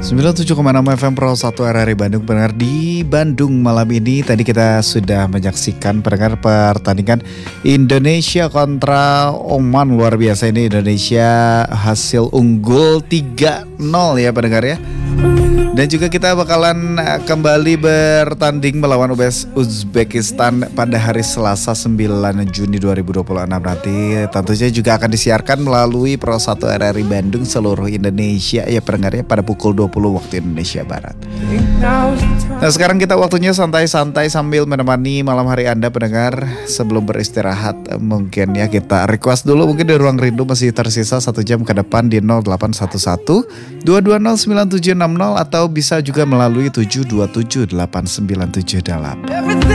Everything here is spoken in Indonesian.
97,6 FM Pro 1 RRI Bandung. Pendengar, di Bandung malam ini tadi kita sudah menyaksikan pendengar pertandingan Indonesia kontra Oman. Luar biasa ini, Indonesia hasil unggul 3-0 ya pendengar ya. Dan juga kita bakalan kembali bertanding melawan Uzbekistan pada hari Selasa 9 Juni 2026 nanti. Tentunya juga akan disiarkan melalui Pro 1 RRI Bandung seluruh Indonesia ya pendengar ya, pada pukul 20 waktu Indonesia Barat. Nah sekarang kita waktunya santai-santai sambil menemani malam hari Anda pendengar. Sebelum beristirahat mungkin ya kita request dulu, mungkin di Ruang Rindu masih tersisa 1 jam ke depan di 0811 220 9760 atau bisa juga melalui 7278978.